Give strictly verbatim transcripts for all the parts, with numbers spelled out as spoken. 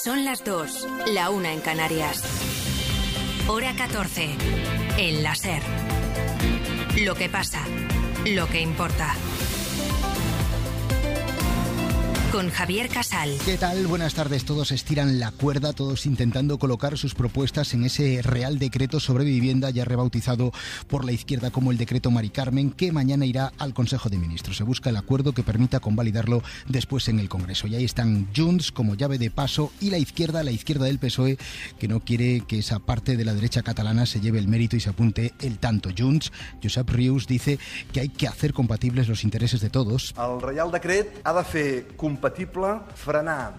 Son las dos, la una en Canarias. Hora catorce, en la SER. Lo que pasa, lo que importa. Con Javier Casal. ¿Qué tal? Buenas tardes. Todos estiran la cuerda, todos intentando colocar sus propuestas en ese Real Decreto sobre Vivienda, ya rebautizado por la izquierda como el Decreto Mari Carmen, que mañana irá al Consejo de Ministros. Se busca el acuerdo que permita convalidarlo después en el Congreso. Y ahí están Junts como llave de paso y la izquierda, la izquierda del P S O E, que no quiere que esa parte de la derecha catalana se lleve el mérito y se apunte el tanto. Junts, Josep Rius, dice que hay que hacer compatibles los intereses de todos. El Real Decret ha de fer compatible frenar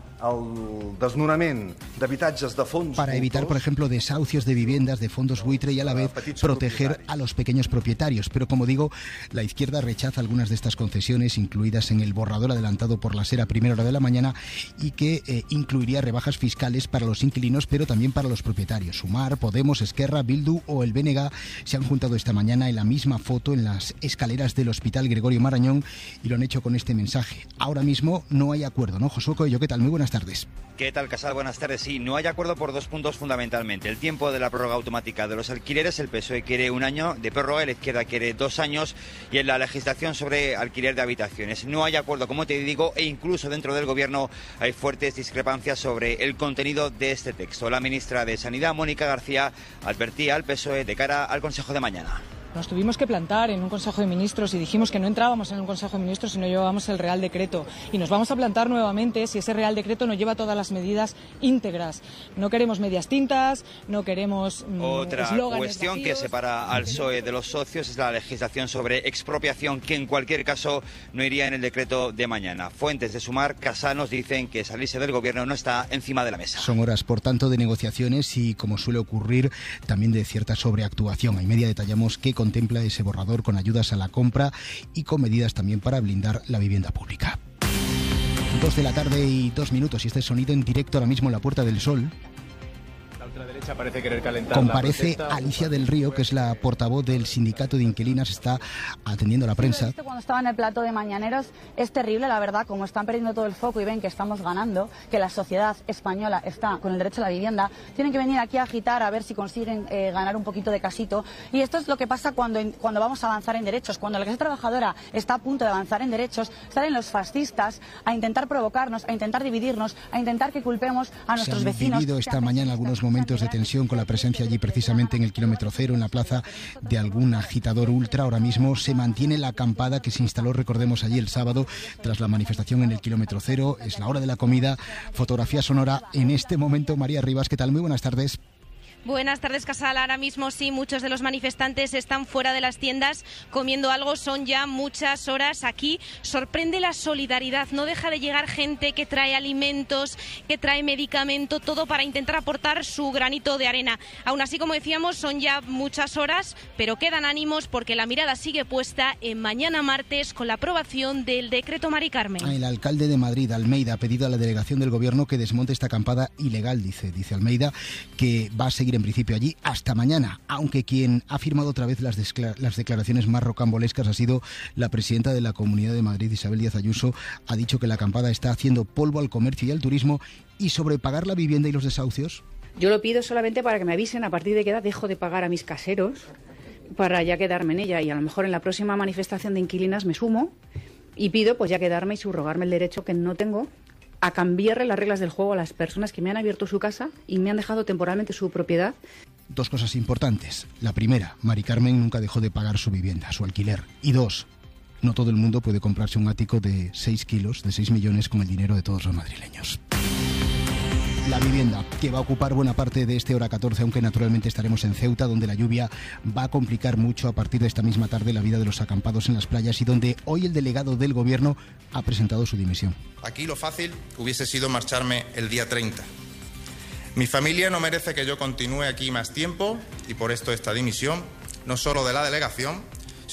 el desnonament d'habitatges de fons para evitar, por ejemplo, desahucios de viviendas de fondos buitre y a la vez proteger a los pequeños propietarios. Pero, como digo, la izquierda rechaza algunas de estas concesiones incluidas en el borrador adelantado por la SER a primera hora de la mañana y que eh, incluiría rebajas fiscales para los inquilinos, pero también para los propietarios. Sumar, Podemos, Esquerra, Bildu o el B N G se han juntado esta mañana en la misma foto en las escaleras del Hospital Gregorio Marañón y lo han hecho con este mensaje. Ahora mismo no hay acuerdo, ¿no, Josué Coello? ¿Qué tal? Muy buenas tardes. ¿Qué tal, Casal? Buenas tardes. Sí, no hay acuerdo por dos puntos fundamentalmente. El tiempo de la prórroga automática de los alquileres, el P S O E quiere un año de prórroga, la izquierda quiere dos años, y en la legislación sobre alquiler de habitaciones. No hay acuerdo, como te digo, e incluso dentro del Gobierno hay fuertes discrepancias sobre el contenido de este texto. La ministra de Sanidad, Mónica García, advertía al P S O E de cara al Consejo de mañana. Nos tuvimos que plantar en un Consejo de Ministros y dijimos que no entrábamos en un Consejo de Ministros si no llevábamos el Real Decreto. Y nos vamos a plantar nuevamente si ese Real Decreto no lleva todas las medidas íntegras. No queremos medias tintas, no queremos mmm, Otra cuestión vacíos. Que separa al P S O E de los socios es la legislación sobre expropiación, que en cualquier caso no iría en el decreto de mañana. Fuentes de Sumar, Casal, nos dicen que salirse del Gobierno no está encima de la mesa. Son horas, por tanto, de negociaciones y, como suele ocurrir, también de cierta sobreactuación. En media detallamos qué contempla ese borrador con ayudas a la compra y con medidas también para blindar la vivienda pública. Dos de la tarde y dos minutos y este sonido en directo ahora mismo en la Puerta del Sol. La derecha parece querer calentar. Comparece Alicia del Río, que es la portavoz del sindicato de inquilinas, está atendiendo a la prensa. Sí, cuando estaba en el plato de Mañaneros es terrible, la verdad, como están perdiendo todo el foco y ven que estamos ganando, que la sociedad española está con el derecho a la vivienda, tienen que venir aquí a agitar a ver si consiguen eh, ganar un poquito de casito. Y esto es lo que pasa cuando, cuando vamos a avanzar en derechos. Cuando la clase trabajadora está a punto de avanzar en derechos, salen los fascistas a intentar provocarnos, a intentar dividirnos, a intentar que culpemos a nuestros Se han vecinos. vivido esta mañana algunos momentos de tensión con la presencia allí precisamente en el kilómetro cero, en la plaza de algún agitador ultra. Ahora mismo se mantiene la acampada que se instaló, recordemos, allí el sábado tras la manifestación en el kilómetro cero. Es la hora de la comida. Fotografía sonora en este momento. María Rivas, ¿qué tal? Muy buenas tardes. Buenas tardes, Casal. Ahora mismo sí, muchos de los manifestantes están fuera de las tiendas comiendo algo. Son ya muchas horas aquí. Sorprende la solidaridad. No deja de llegar gente que trae alimentos, que trae medicamento, todo para intentar aportar su granito de arena. Aún así, como decíamos, son ya muchas horas, pero quedan ánimos porque la mirada sigue puesta en mañana martes con la aprobación del decreto Mari Carmen. El alcalde de Madrid, Almeida, ha pedido a la delegación del Gobierno que desmonte esta acampada ilegal, dice, dice Almeida, que va a seguir en principio allí hasta mañana, aunque quien ha firmado otra vez las, las declaraciones más rocambolescas ha sido la presidenta de la Comunidad de Madrid, Isabel Díaz Ayuso. Ha dicho que la acampada está haciendo polvo al comercio y al turismo. ¿Y sobre pagar la vivienda y los desahucios? Yo lo pido solamente para que me avisen a partir de qué edad dejo de pagar a mis caseros para ya quedarme en ella, y a lo mejor en la próxima manifestación de inquilinas me sumo y pido pues ya quedarme y subrogarme el derecho que no tengo a cambiarle las reglas del juego a las personas que me han abierto su casa y me han dejado temporalmente su propiedad. Dos cosas importantes. La primera, Mari Carmen nunca dejó de pagar su vivienda, su alquiler. Y dos, no todo el mundo puede comprarse un ático de seis kilos, de seis millones, con el dinero de todos los madrileños. La vivienda, que va a ocupar buena parte de este hora catorce, aunque naturalmente estaremos en Ceuta, donde la lluvia va a complicar mucho a partir de esta misma tarde la vida de los acampados en las playas y donde hoy el delegado del Gobierno ha presentado su dimisión. Aquí lo fácil hubiese sido marcharme el día treinta. Mi familia no merece que yo continúe aquí más tiempo y por esto esta dimisión, no solo de la delegación,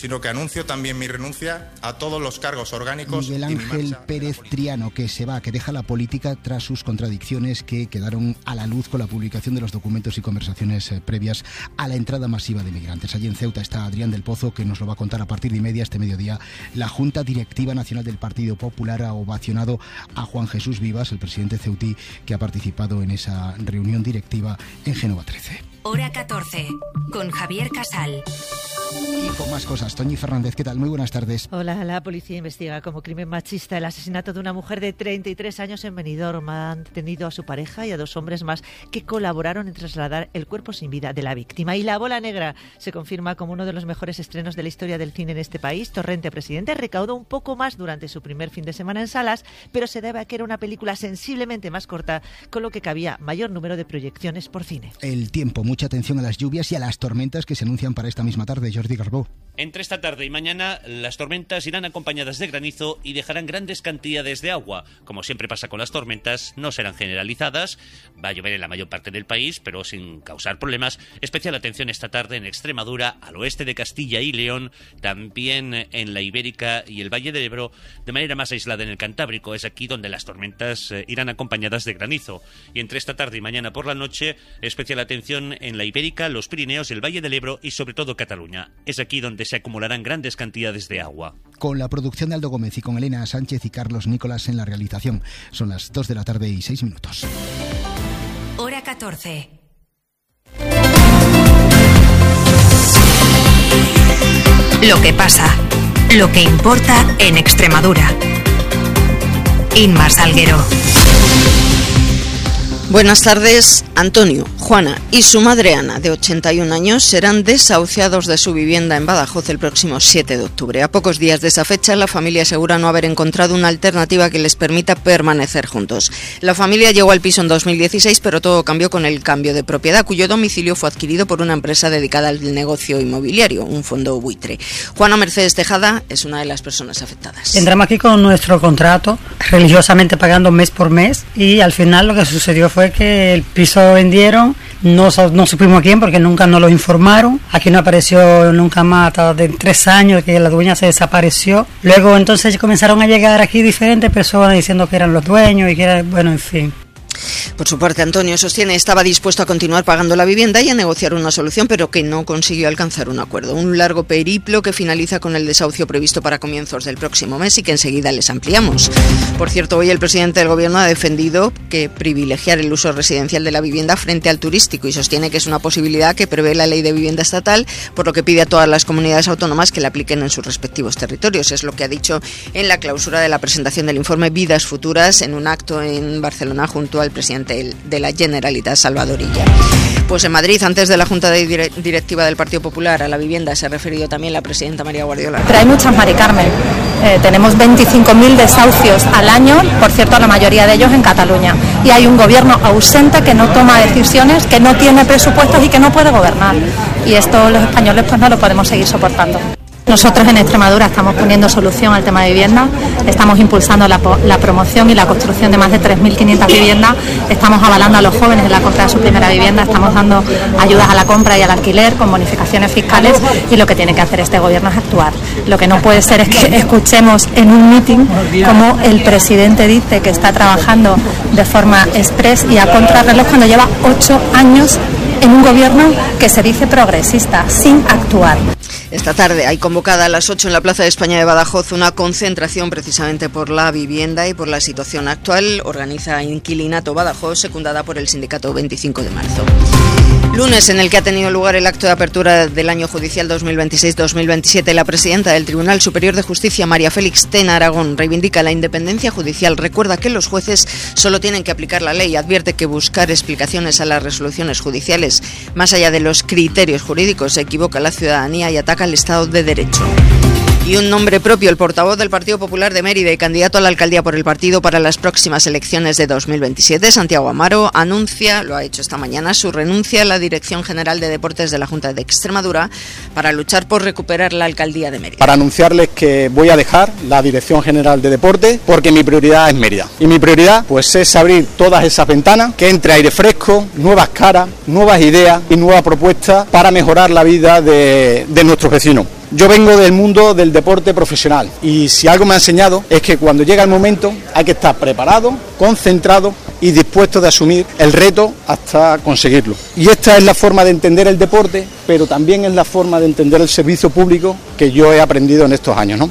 sino que anuncio también mi renuncia a todos los cargos orgánicos. Miguel Ángel Pérez Triano, que se va, que deja la política tras sus contradicciones que quedaron a la luz con la publicación de los documentos y conversaciones eh, previas a la entrada masiva de migrantes. Allí en Ceuta está Adrián del Pozo, que nos lo va a contar a partir de media este mediodía. La Junta Directiva Nacional del Partido Popular ha ovacionado a Juan Jesús Vivas, el presidente ceutí, que ha participado en esa reunión directiva en Génova trece. Hora catorce, con Javier Casal. Y con más cosas, Toñi Fernández, ¿qué tal? Muy buenas tardes. Hola, la policía investiga como crimen machista el asesinato de una mujer de treinta y tres años en Benidorm. Han detenido a su pareja y a dos hombres más que colaboraron en trasladar el cuerpo sin vida de la víctima. Y La Bola Negra se confirma como uno de los mejores estrenos de la historia del cine en este país. Torrente Presidente recaudó un poco más durante su primer fin de semana en salas, pero se debe a que era una película sensiblemente más corta, con lo que cabía mayor número de proyecciones por cine. El tiempo, mucha atención a las lluvias y a las tormentas que se anuncian para esta misma tarde. Jordi Garbó. Entre esta tarde y mañana, las tormentas irán acompañadas de granizo y dejarán grandes cantidades de agua. Como siempre pasa con las tormentas, no serán generalizadas. Va a llover en la mayor parte del país, pero sin causar problemas. Especial atención esta tarde en Extremadura, al oeste de Castilla y León, también en la Ibérica y el Valle del Ebro, de manera más aislada en el Cantábrico. Es aquí donde las tormentas eh, irán acompañadas de granizo. Y entre esta tarde y mañana por la noche, especial atención en la Ibérica, los Pirineos, el Valle del Ebro y sobre todo Cataluña. Es aquí donde se acumularán grandes cantidades de agua. Con la producción de Aldo Gómez y con Elena Sánchez y Carlos Nicolás en la realización. Son las dos de la tarde y seis minutos. Hora catorce. Lo que pasa, lo que importa en Extremadura. Inma Salguero. Buenas tardes. Antonio, Juana y su madre Ana, de ochenta y un años, serán desahuciados de su vivienda en Badajoz el próximo siete de octubre. A pocos días de esa fecha, la familia asegura no haber encontrado una alternativa que les permita permanecer juntos. La familia llegó al piso en dos mil dieciséis, pero todo cambió con el cambio de propiedad, cuyo domicilio fue adquirido por una empresa dedicada al negocio inmobiliario, un fondo buitre. Juana Mercedes Tejada es una de las personas afectadas. Entramos aquí con nuestro contrato, religiosamente pagando mes por mes, y al final lo que sucedió fue que el piso lo vendieron, no, no supimos a quién porque nunca nos lo informaron, aquí no apareció nunca más hasta de tres años que la dueña se desapareció. Luego entonces comenzaron a llegar aquí diferentes personas diciendo que eran los dueños y que era, bueno, en fin. Por su parte, Antonio sostiene estaba dispuesto a continuar pagando la vivienda y a negociar una solución, pero que no consiguió alcanzar un acuerdo. Un largo periplo que finaliza con el desahucio previsto para comienzos del próximo mes y que enseguida les ampliamos. Por cierto, hoy el presidente del Gobierno ha defendido que privilegiar el uso residencial de la vivienda frente al turístico y sostiene que es una posibilidad que prevé la Ley de Vivienda Estatal, por lo que pide a todas las comunidades autónomas que la apliquen en sus respectivos territorios. Es lo que ha dicho en la clausura de la presentación del informe Vidas Futuras en un acto en Barcelona junto al presidente de la Generalitat, Salvador Illa. Pues en Madrid, antes de la Junta de Directiva del Partido Popular a la vivienda, se ha referido también la presidenta María Guardiola. Pero hay muchas, Mari Carmen. Eh, tenemos veinticinco mil desahucios al año, por cierto, la mayoría de ellos en Cataluña. Y hay un gobierno ausente que no toma decisiones, que no tiene presupuestos y que no puede gobernar. Y esto los españoles pues no lo podemos seguir soportando. Nosotros en Extremadura estamos poniendo solución al tema de vivienda, estamos impulsando la, la promoción y la construcción de más de tres mil quinientas viviendas, estamos avalando a los jóvenes en la compra de su primera vivienda, estamos dando ayudas a la compra y al alquiler con bonificaciones fiscales y lo que tiene que hacer este gobierno es actuar. Lo que no puede ser es que escuchemos en un mitin como el presidente dice que está trabajando de forma express y a contrarreloj cuando lleva ocho años en un gobierno que se dice progresista, sin actuar. Esta tarde hay convocada a las ocho en la Plaza de España de Badajoz una concentración precisamente por la vivienda y por la situación actual. Organiza Inquilinato Badajoz, secundada por el sindicato veinticinco de marzo. Lunes en el que ha tenido lugar el acto de apertura del año judicial dos mil veintiséis dos mil veintisiete, la presidenta del Tribunal Superior de Justicia, María Félix Tena Aragón, reivindica la independencia judicial, recuerda que los jueces solo tienen que aplicar la ley, advierte que buscar explicaciones a las resoluciones judiciales, más allá de los criterios jurídicos, se equivoca la ciudadanía y ataca al Estado de Derecho. Y un nombre propio, el portavoz del Partido Popular de Mérida y candidato a la alcaldía por el partido para las próximas elecciones de dos mil veintisiete, Santiago Amaro, anuncia, lo ha hecho esta mañana, su renuncia a la Dirección General de Deportes de la Junta de Extremadura para luchar por recuperar la alcaldía de Mérida. Para anunciarles que voy a dejar la Dirección General de Deportes porque mi prioridad es Mérida. Y mi prioridad pues es abrir todas esas ventanas, que entre aire fresco, nuevas caras, nuevas ideas y nuevas propuestas para mejorar la vida de, de nuestros vecinos. Yo vengo del mundo del deporte profesional y si algo me ha enseñado es que cuando llega el momento hay que estar preparado, concentrado y dispuesto de asumir el reto hasta conseguirlo. Y esta es la forma de entender el deporte, pero también es la forma de entender el servicio público que yo he aprendido en estos años, ¿no?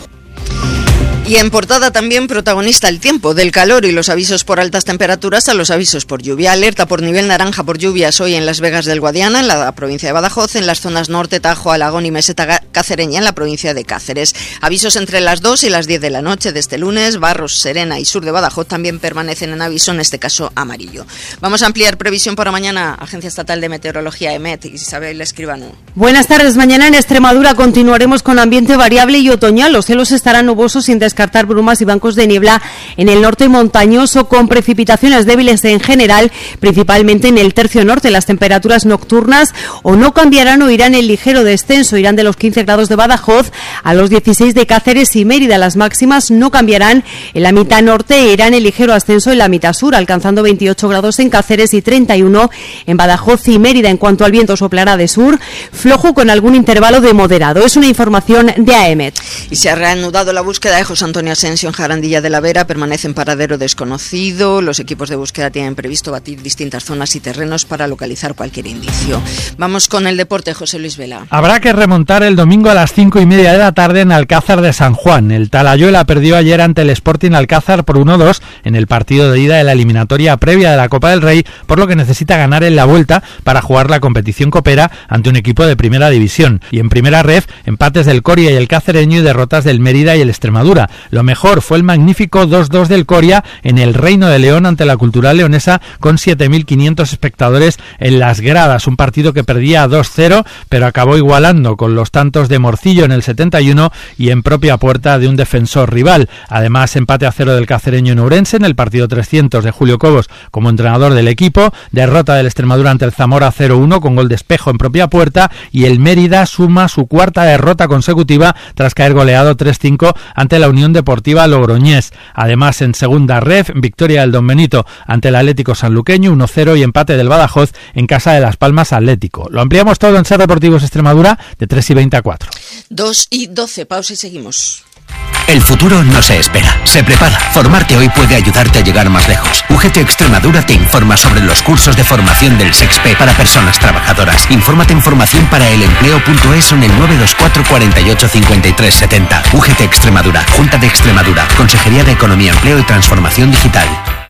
Y en portada también protagonista el tiempo, del calor y los avisos por altas temperaturas a los avisos por lluvia. Alerta por nivel naranja por lluvias hoy en Las Vegas del Guadiana, en la provincia de Badajoz, en las zonas norte, Tajo, Alagón y Meseta Cacereña, en la provincia de Cáceres. Avisos entre las dos y las diez de la noche de este lunes. Barros, Serena y sur de Badajoz también permanecen en aviso, en este caso amarillo. Vamos a ampliar previsión para mañana. Agencia Estatal de Meteorología, EMET, Isabel Escribano. Buenas tardes. Mañana en Extremadura continuaremos con ambiente variable y otoñal. Los cielos estarán nubosos sin descartar brumas y bancos de niebla en el norte montañoso, con precipitaciones débiles en general, principalmente en el tercio norte. Las temperaturas nocturnas o no cambiarán o irán en ligero descenso, irán de los quince grados de Badajoz a los dieciséis de Cáceres y Mérida. Las máximas no cambiarán en la mitad norte e irán en ligero ascenso en la mitad sur, alcanzando veintiocho grados en Cáceres y treinta y uno en Badajoz y Mérida. En cuanto al viento, soplará de sur, flojo con algún intervalo de moderado. Es una información de AEMET. Y se ha reanudado la búsqueda de José Antonio Asensio en Jarandilla de la Vera. Permanece en paradero desconocido. Los equipos de búsqueda tienen previsto batir distintas zonas y terrenos para localizar cualquier indicio. Vamos con el deporte, José Luis Vela. Habrá que remontar el domingo a las cinco y media de la tarde en Alcázar de San Juan. El Talayuela perdió ayer ante el Sporting Alcázar por uno dos en el partido de ida de la eliminatoria previa de la Copa del Rey, por lo que necesita ganar en la vuelta para jugar la competición copera ante un equipo de primera división. Y en primera ref, empates del Coria y el Cacereño y derrotas del Mérida y el Extremadura. Lo mejor fue el magnífico dos dos del Coria en el Reino de León ante la Cultural Leonesa, con siete mil quinientos espectadores en las gradas. Un partido que perdía dos cero, pero acabó igualando con los tantos de Morcillo en el setenta y uno y en propia puerta de un defensor rival. Además, empate a cero del Cacereño en Ourense en el partido trescientos de Julio Cobos como entrenador del equipo. Derrota del Extremadura ante el Zamora cero uno con gol de Espejo en propia puerta, y el Mérida suma su cuarta derrota consecutiva tras caer goleado tres cinco ante la Unión Deportiva Logroñés. Además, en segunda ref, victoria del Don Benito ante el Atlético Sanluqueño uno cero y empate del Badajoz en casa de Las Palmas Atlético. Lo ampliamos todo en Ser Deportivos Extremadura de tres y veinte a cuatro. dos y doce, pausa y seguimos. El futuro no se espera, se prepara. Formarte hoy puede ayudarte a llegar más lejos. U G T Extremadura te informa sobre los cursos de formación del SEXPE para personas trabajadoras. Infórmate en formación para el empleo punto es o en el nueve dos cuatro, cuatro ocho, cinco tres siete cero. U G T Extremadura, Junta de Extremadura, Consejería de Economía, Empleo y Transformación Digital.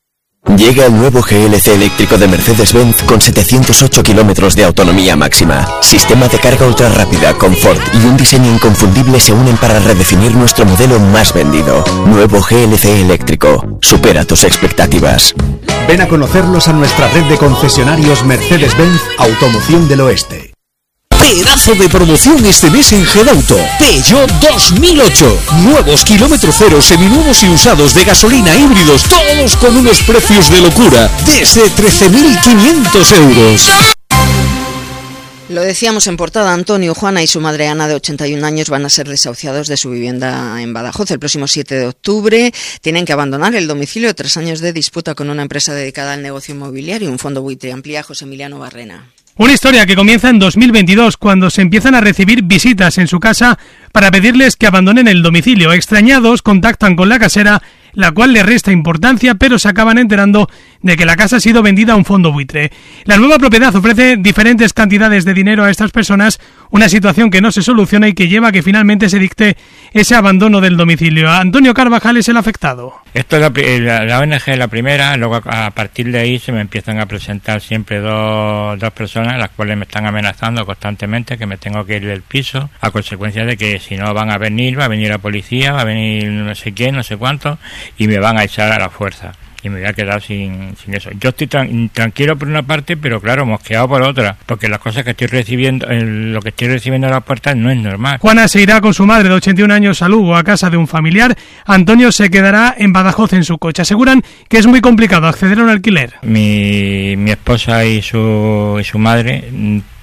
Llega el nuevo G L C eléctrico de Mercedes-Benz con setecientos ocho kilómetros de autonomía máxima. Sistema de carga ultra rápida, confort y un diseño inconfundible se unen para redefinir nuestro modelo más vendido. Nuevo G L C eléctrico. Supera tus expectativas. Ven a conocernos a nuestra red de concesionarios Mercedes-Benz Automoción del Oeste. Pedazo de promoción este mes en Gedauto. Peugeot dos mil ocho. Nuevos kilómetro cero, seminuevos y usados de gasolina, híbridos, todos con unos precios de locura, desde trece mil quinientos euros. Lo decíamos en portada, Antonio, Juana y su madre Ana, de ochenta y un años, van a ser desahuciados de su vivienda en Badajoz el próximo siete de octubre. Tienen que abandonar el domicilio tras años de disputa con una empresa dedicada al negocio inmobiliario, un fondo buitre. Amplía José Emiliano Barrena. Una historia que comienza en dos mil veintidós, cuando se empiezan a recibir visitas en su casa para pedirles que abandonen el domicilio. Extrañados, contactan con la casera, la cual le resta importancia, pero se acaban enterando de que la casa ha sido vendida a un fondo buitre. La nueva propiedad ofrece diferentes cantidades de dinero a estas personas, una situación que no se soluciona y que lleva a que finalmente se dicte ese abandono del domicilio. Antonio Carvajal es el afectado. Esto es la, la, la O N G es la primera, luego a, a partir de ahí se me empiezan a presentar siempre dos, dos personas, las cuales me están amenazando constantemente que me tengo que ir del piso, a consecuencia de que si no van a venir, va a venir la policía, va a venir no sé quién, no sé cuánto, y me van a echar a la fuerza. Y me voy a quedar sin, sin eso. Yo estoy tran- tranquilo por una parte, pero claro, mosqueado por otra, porque las cosas que estoy recibiendo, el, lo que estoy recibiendo a las puertas no es normal. Juana se irá con su madre de ochenta y un años a Lugo, a casa de un familiar. Antonio se quedará en Badajoz en su coche. Aseguran que es muy complicado acceder a un alquiler. Mi, mi esposa y su, y su madre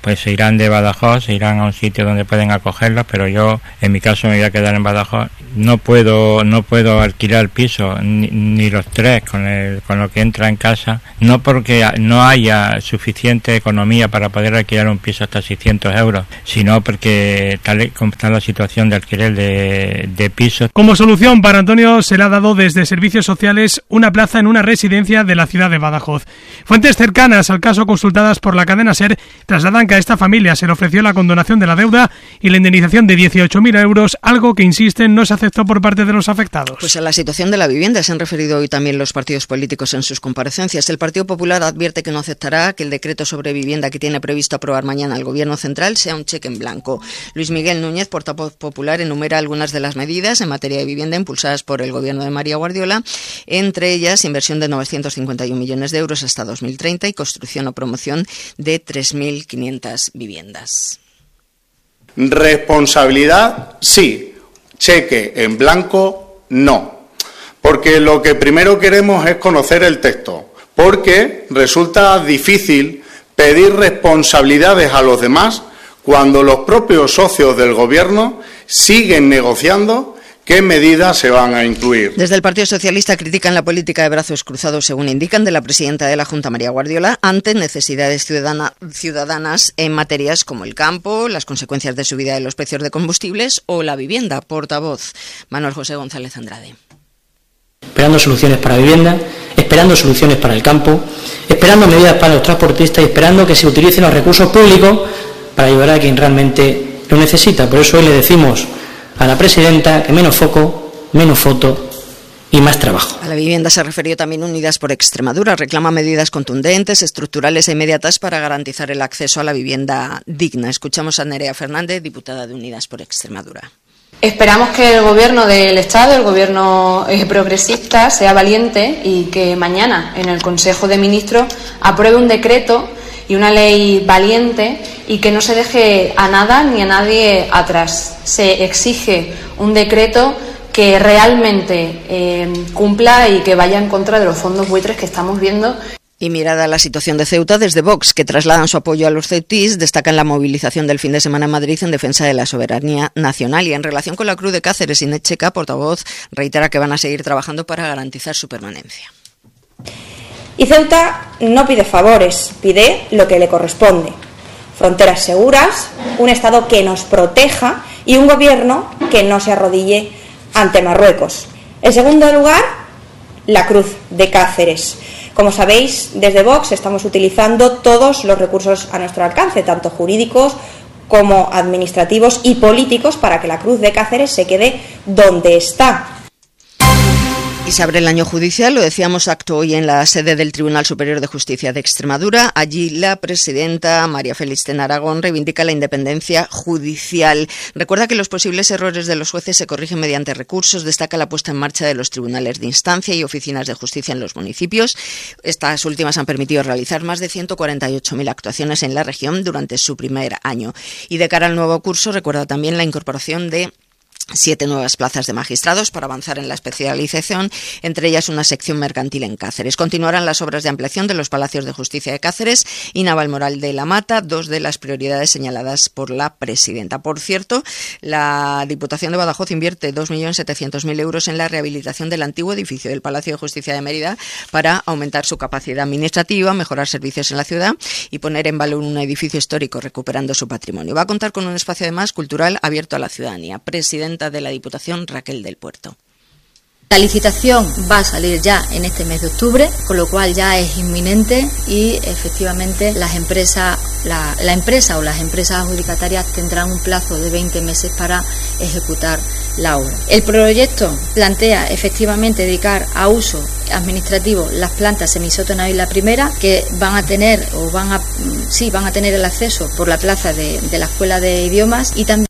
pues se irán de Badajoz, se irán a un sitio donde pueden acogerlos, pero yo, en mi caso, me voy a quedar en Badajoz. No puedo, no puedo alquilar el piso, ni, ni los tres, con el, con lo que entra en casa, no porque no haya suficiente economía para poder alquilar un piso hasta seiscientos euros, sino porque tal como está la situación de alquiler de, de pisos. Como solución para Antonio se le ha dado desde Servicios Sociales una plaza en una residencia de la ciudad de Badajoz. Fuentes cercanas al caso, consultadas por la cadena SER, trasladan que a esta familia se le ofreció la condonación de la deuda y la indemnización de dieciocho mil euros, algo que, insisten, no se aceptó por parte de los afectados. Pues a la situación de la vivienda se han referido hoy también los partidos políticos en sus comparecencias. El Partido Popular advierte que no aceptará que el decreto sobre vivienda que tiene previsto aprobar mañana el Gobierno Central sea un cheque en blanco. Luis Miguel Núñez, portavoz popular, enumera algunas de las medidas en materia de vivienda impulsadas por el Gobierno de María Guardiola, entre ellas inversión de novecientos cincuenta y un millones de euros hasta dos mil treinta y construcción o promoción de tres mil quinientas viviendas. Responsabilidad, sí. Cheque en blanco, no. Porque lo que primero queremos es conocer el texto. Porque resulta difícil pedir responsabilidades a los demás cuando los propios socios del Gobierno siguen negociando ¿qué medidas se van a incluir? Desde el Partido Socialista critican la política de brazos cruzados, según indican, de la presidenta de la Junta, María Guardiola, ante necesidades ciudadana, ciudadanas en materias como el campo, las consecuencias de subida de los precios de combustibles o la vivienda. Portavoz Manuel José González Andrade. Esperando soluciones para vivienda, esperando soluciones para el campo, esperando medidas para los transportistas y esperando que se utilicen los recursos públicos para ayudar a quien realmente lo necesita. Por eso hoy le decimos a la presidenta que menos foco, menos foto y más trabajo. A la vivienda se refirió también Unidas por Extremadura. Reclama medidas contundentes, estructurales e inmediatas para garantizar el acceso a la vivienda digna. Escuchamos a Nerea Fernández, diputada de Unidas por Extremadura. Esperamos que el Gobierno del Estado, el Gobierno eh, progresista, sea valiente y que mañana en el Consejo de Ministros apruebe un decreto y una ley valiente y que no se deje a nada ni a nadie atrás. Se exige un decreto que realmente eh, cumpla y que vaya en contra de los fondos buitres que estamos viendo. Y mirada a la situación de Ceuta, desde Vox, que trasladan su apoyo a los ceutís, destacan la movilización del fin de semana en Madrid en defensa de la soberanía nacional. Y en relación con la Cruz de Cáceres, Inés Checa, portavoz, reitera que van a seguir trabajando para garantizar su permanencia. Y Ceuta no pide favores, pide lo que le corresponde. Fronteras seguras, un Estado que nos proteja y un gobierno que no se arrodille ante Marruecos. En segundo lugar, la Cruz de Cáceres. Como sabéis, desde Vox estamos utilizando todos los recursos a nuestro alcance, tanto jurídicos como administrativos y políticos, para que la Cruz de Cáceres se quede donde está. Y se abre el año judicial, lo decíamos, acto hoy en la sede del Tribunal Superior de Justicia de Extremadura. Allí la presidenta María Félix Ten Aragón reivindica la independencia judicial. Recuerda que los posibles errores de los jueces se corrigen mediante recursos. Destaca la puesta en marcha de los tribunales de instancia y oficinas de justicia en los municipios. Estas últimas han permitido realizar más de ciento cuarenta y ocho mil actuaciones en la región durante su primer año. Y de cara al nuevo curso, recuerda también la incorporación de siete nuevas plazas de magistrados para avanzar en la especialización, entre ellas una sección mercantil en Cáceres. Continuarán las obras de ampliación de los Palacios de Justicia de Cáceres y Navalmoral de la Mata, dos de las prioridades señaladas por la presidenta. Por cierto, la Diputación de Badajoz invierte dos millones setecientos mil euros en la rehabilitación del antiguo edificio del Palacio de Justicia de Mérida para aumentar su capacidad administrativa, mejorar servicios en la ciudad y poner en valor un edificio histórico, recuperando su patrimonio. Va a contar con un espacio además cultural abierto a la ciudadanía. Presidenta de la Diputación, Raquel del Puerto. La licitación va a salir ya en este mes de octubre, con lo cual ya es inminente y efectivamente las empresas, la, la empresa o las empresas adjudicatarias tendrán un plazo de veinte meses para ejecutar la obra. El proyecto plantea efectivamente dedicar a uso administrativo las plantas semisótano y la primera, que van a tener o van a sí van a tener el acceso por la plaza de, de la Escuela de Idiomas. Y también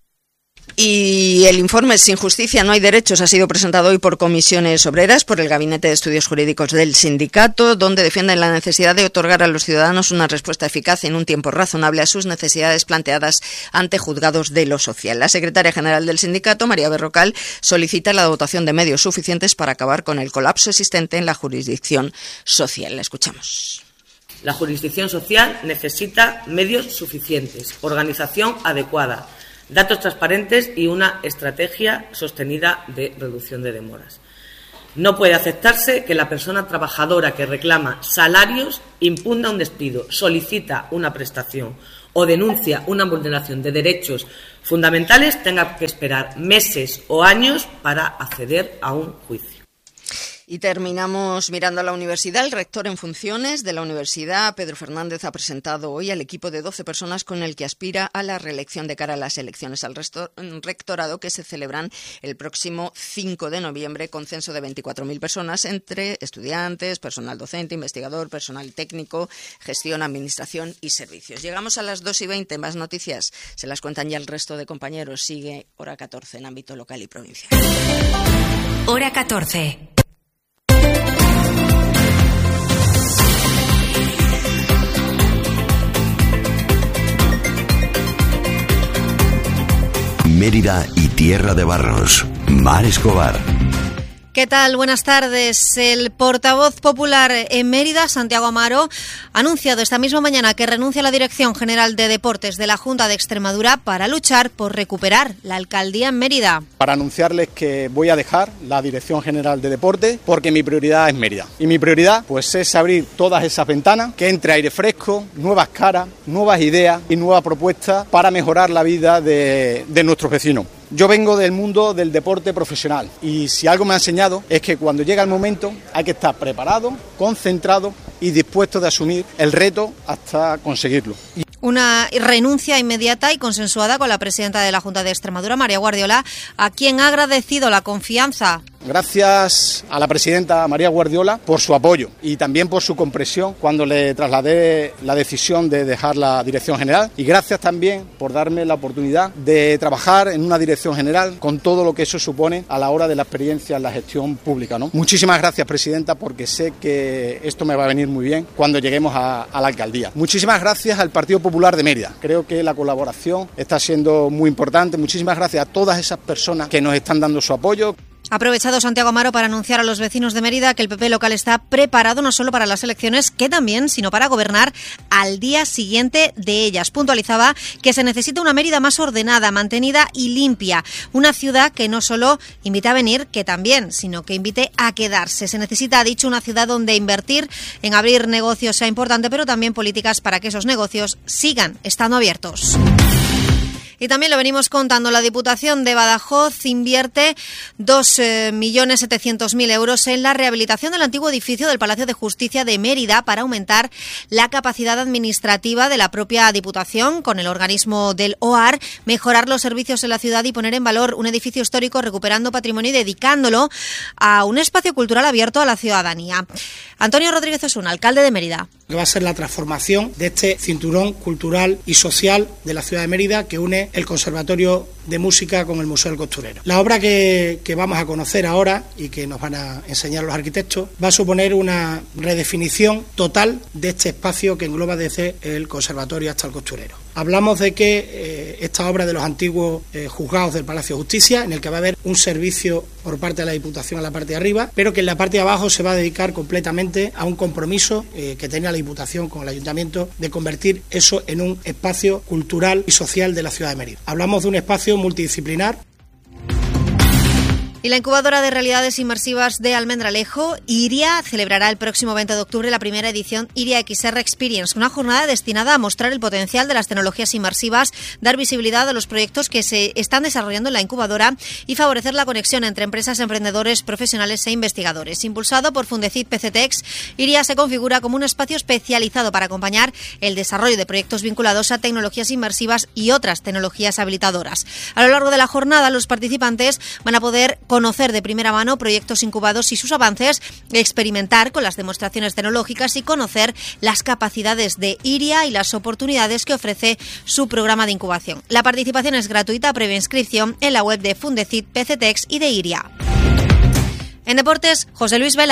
Y el informe Sin justicia no hay derechos ha sido presentado hoy por comisiones obreras, por el Gabinete de Estudios Jurídicos del sindicato, donde defienden la necesidad de otorgar a los ciudadanos una respuesta eficaz en un tiempo razonable a sus necesidades planteadas ante juzgados de lo social. La secretaria general del sindicato, María Berrocal, solicita la dotación de medios suficientes para acabar con el colapso existente en la jurisdicción social. La escuchamos. La jurisdicción social necesita medios suficientes, organización adecuada, datos transparentes y una estrategia sostenida de reducción de demoras. No puede aceptarse que la persona trabajadora que reclama salarios, impugna un despido, solicita una prestación o denuncia una vulneración de derechos fundamentales tenga que esperar meses o años para acceder a un juicio. Y terminamos mirando a la universidad. El rector en funciones de la universidad, Pedro Fernández, ha presentado hoy al equipo de doce personas con el que aspira a la reelección de cara a las elecciones al rectorado que se celebran el próximo cinco de noviembre, con censo de veinticuatro mil personas entre estudiantes, personal docente, investigador, personal técnico, gestión, administración y servicios. Llegamos a las dos y veinte. Más noticias se las cuentan ya el resto de compañeros. Sigue Hora catorce en ámbito local y provincial. Hora catorce. Mérida y Tierra de Barros. Mar Escobar. ¿Qué tal? Buenas tardes. El portavoz popular en Mérida, Santiago Amaro, ha anunciado esta misma mañana que renuncia a la Dirección General de Deportes de la Junta de Extremadura para luchar por recuperar la alcaldía en Mérida. Para anunciarles que voy a dejar la Dirección General de Deportes porque mi prioridad es Mérida. Y mi prioridad pues es abrir todas esas ventanas, que entre aire fresco, nuevas caras, nuevas ideas y nuevas propuestas para mejorar la vida de, de nuestros vecinos. Yo vengo del mundo del deporte profesional y si algo me ha enseñado es que cuando llega el momento hay que estar preparado, concentrado y dispuesto de asumir el reto hasta conseguirlo. Una renuncia inmediata y consensuada con la presidenta de la Junta de Extremadura, María Guardiola, a quien ha agradecido la confianza. Gracias a la presidenta María Guardiola por su apoyo y también por su comprensión cuando le trasladé la decisión de dejar la dirección general, y gracias también por darme la oportunidad de trabajar en una dirección general con todo lo que eso supone a la hora de la experiencia en la gestión pública, ¿no? Muchísimas gracias, presidenta, porque sé que esto me va a venir muy bien cuando lleguemos a, a la alcaldía. Muchísimas gracias al Partido Popular de Mérida. Creo que la colaboración está siendo muy importante. Muchísimas gracias a todas esas personas que nos están dando su apoyo. Ha aprovechado Santiago Amaro para anunciar a los vecinos de Mérida que el P P local está preparado no solo para las elecciones, que también, sino para gobernar al día siguiente de ellas. Puntualizaba que se necesita una Mérida más ordenada, mantenida y limpia. Una ciudad que no solo invite a venir, que también, sino que invite a quedarse. Se necesita, ha dicho, una ciudad donde invertir en abrir negocios sea importante, pero también políticas para que esos negocios sigan estando abiertos. Y también lo venimos contando, la Diputación de Badajoz invierte dos millones setecientos mil euros en la rehabilitación del antiguo edificio del Palacio de Justicia de Mérida para aumentar la capacidad administrativa de la propia Diputación con el organismo del O A R, mejorar los servicios en la ciudad y poner en valor un edificio histórico recuperando patrimonio y dedicándolo a un espacio cultural abierto a la ciudadanía. Antonio Rodríguez Osuna, alcalde de Mérida. Que va a ser la transformación de este cinturón cultural y social de la ciudad de Mérida que une el Conservatorio de Música con el Museo del Costurero. La obra que, que vamos a conocer ahora y que nos van a enseñar los arquitectos va a suponer una redefinición total de este espacio que engloba desde el Conservatorio hasta el Costurero. Hablamos de que eh, esta obra de los antiguos eh, juzgados del Palacio de Justicia, en el que va a haber un servicio por parte de la Diputación en la parte de arriba, pero que en la parte de abajo se va a dedicar completamente a un compromiso eh, que tenía la Diputación con el Ayuntamiento de convertir eso en un espacio cultural y social de la ciudad de Mérida. Hablamos de un espacio multidisciplinar. Y la incubadora de realidades inmersivas de Almendralejo, IRIA, celebrará el próximo veinte de octubre la primera edición IRIA X R Experience, una jornada destinada a mostrar el potencial de las tecnologías inmersivas, dar visibilidad a los proyectos que se están desarrollando en la incubadora y favorecer la conexión entre empresas, emprendedores, profesionales e investigadores. Impulsado por Fundecid P C T E X, IRIA se configura como un espacio especializado para acompañar el desarrollo de proyectos vinculados a tecnologías inmersivas y otras tecnologías habilitadoras. A lo largo de la jornada, los participantes van a poder conocer de primera mano proyectos incubados y sus avances, experimentar con las demostraciones tecnológicas y conocer las capacidades de IRIA y las oportunidades que ofrece su programa de incubación. La participación es gratuita previa inscripción en la web de Fundecid, P C T E X y de IRIA. En deportes, José Luis Vela.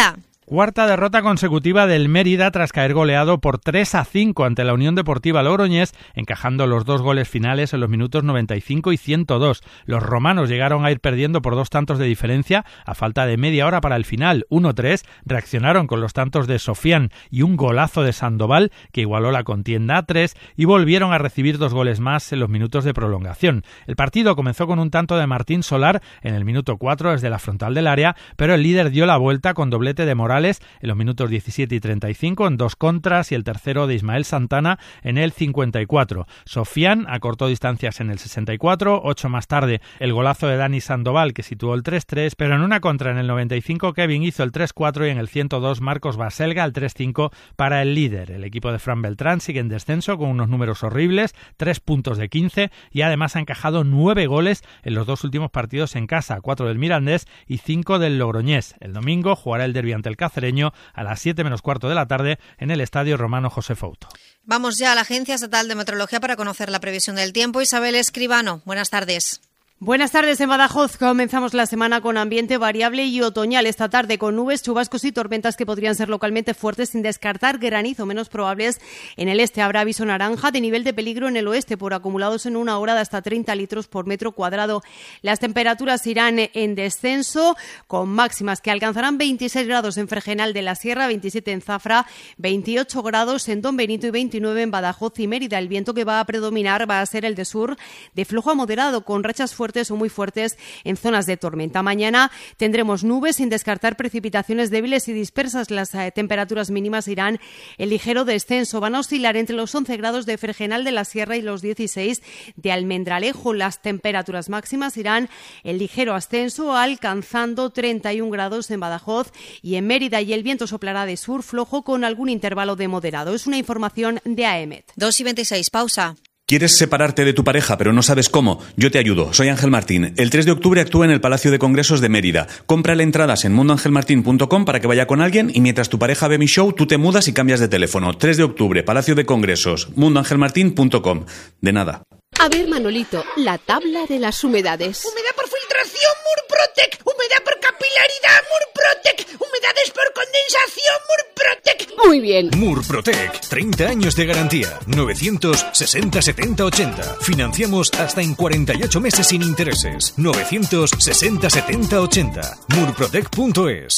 Cuarta derrota consecutiva del Mérida tras caer goleado por tres a cinco ante la Unión Deportiva Logroñés, encajando los dos goles finales en los minutos noventa y cinco y ciento dos. Los romanos llegaron a ir perdiendo por dos tantos de diferencia a falta de media hora para el final, uno tres, reaccionaron con los tantos de Sofián y un golazo de Sandoval que igualó la contienda a tres y volvieron a recibir dos goles más en los minutos de prolongación. El partido comenzó con un tanto de Martín Solar en el minuto cuatro desde la frontal del área, pero el líder dio la vuelta con doblete de Morales en los minutos diecisiete y treinta y cinco en dos contras y el tercero de Ismael Santana en el cincuenta y cuatro. Sofián acortó distancias en el sesenta y cuatro, ocho más tarde el golazo de Dani Sandoval que situó el tres tres, pero en una contra en el noventa y cinco Kevin hizo el tres cuatro y en el ciento dos Marcos Baselga el tres cinco para el líder. El equipo de Fran Beltrán sigue en descenso con unos números horribles, tres puntos de quince y además ha encajado nueve goles en los dos últimos partidos en casa, cuatro del Mirandés y cinco del Logroñés. El domingo jugará el derbi ante el Cacereño a las siete menos cuarto de la tarde en el Estadio Romano José Fouto. Vamos ya a la Agencia Estatal de Meteorología para conocer la previsión del tiempo. Isabel Escribano, buenas tardes. Buenas tardes en Badajoz. Comenzamos la semana con ambiente variable y otoñal. Esta tarde con nubes, chubascos y tormentas que podrían ser localmente fuertes sin descartar granizo menos probables en el este. Habrá aviso naranja de nivel de peligro en el oeste por acumulados en una hora de hasta treinta litros por metro cuadrado. Las temperaturas irán en descenso con máximas que alcanzarán veintiséis grados en Fregenal de la Sierra, veintisiete en Zafra, veintiocho grados en Don Benito y veintinueve en Badajoz y Mérida. El viento que va a predominar va a ser el de sur de flojo a moderado con rachas fuertes fuertes o muy fuertes en zonas de tormenta. Mañana tendremos nubes sin descartar precipitaciones débiles y dispersas. Las eh, temperaturas mínimas irán en ligero descenso. Van a oscilar entre los once grados de Fregenal de la Sierra y los dieciséis de Almendralejo. Las temperaturas máximas irán en ligero ascenso, alcanzando treinta y un grados en Badajoz y en Mérida, y el viento soplará de sur flojo con algún intervalo de moderado. Es una información de A E M E T. dos y veintiséis, pausa. ¿Quieres separarte de tu pareja pero no sabes cómo? Yo te ayudo. Soy Ángel Martín. El tres de octubre actúo en el Palacio de Congresos de Mérida. Cómprale entradas en mundo ángel martín punto com para que vaya con alguien y mientras tu pareja ve mi show, tú te mudas y cambias de teléfono. tres de octubre, Palacio de Congresos, mundo ángel martín punto com. De nada. A ver, Manolito, la tabla de las humedades. Humedad por filtración, Murprotec. Humedad por capilaridad, Murprotec. Humedades por condensación, Murprotec. Muy bien. Murprotec, treinta años de garantía. novecientos sesenta setenta ochenta. Financiamos hasta en cuarenta y ocho meses sin intereses. novecientos sesenta setenta ochenta. murprotec punto es.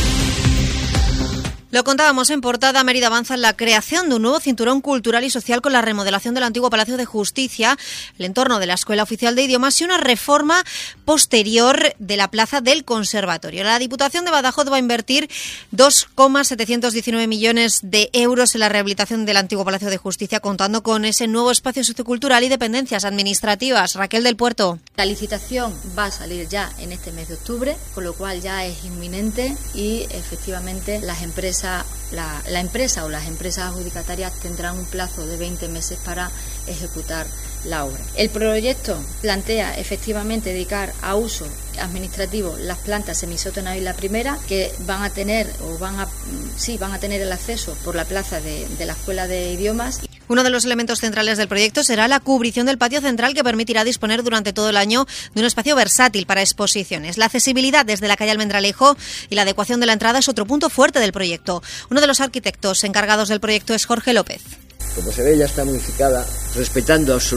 Lo contábamos en portada. Mérida avanza en la creación de un nuevo cinturón cultural y social con la remodelación del antiguo Palacio de Justicia, el entorno de la Escuela Oficial de Idiomas y una reforma posterior de la plaza del Conservatorio. La Diputación de Badajoz va a invertir dos coma setecientos diecinueve millones de euros en la rehabilitación del antiguo Palacio de Justicia, contando con ese nuevo espacio sociocultural y dependencias administrativas. Raquel del Puerto. La licitación va a salir ya en este mes de octubre, con lo cual ya es inminente y efectivamente las empresas La, la empresa o las empresas adjudicatarias tendrán un plazo de veinte meses para ejecutar la obra. El proyecto plantea efectivamente dedicar a uso administrativo las plantas semisótano y la primera, que van a tener o van a sí van a tener el acceso por la plaza de, de la Escuela de Idiomas. Uno de los elementos centrales del proyecto será la cubrición del patio central, que permitirá disponer durante todo el año de un espacio versátil para exposiciones. La accesibilidad desde la calle Almendralejo y la adecuación de la entrada es otro punto fuerte del proyecto. Uno de los arquitectos encargados del proyecto es Jorge López. Como se ve, ya está modificada, respetando absolutamente